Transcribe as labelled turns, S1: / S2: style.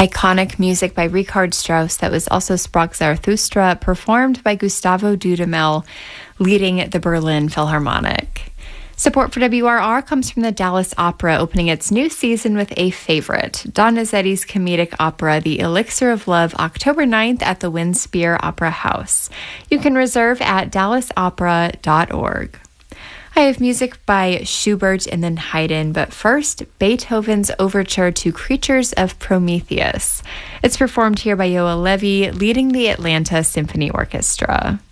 S1: iconic music by Richard Strauss that was also Sprach Zarathustra, performed by Gustavo Dudamel, leading the Berlin Philharmonic. Support for WRR comes from the Dallas Opera, opening its new season with a favorite, Donizetti's comedic opera, The Elixir of Love, October 9th at the Winspear Opera House. You can reserve at dallasopera.org. I have music by Schubert and then Haydn, but first, Beethoven's Overture to Creatures of Prometheus. It's performed here by Yoel Levy, leading the Atlanta Symphony Orchestra.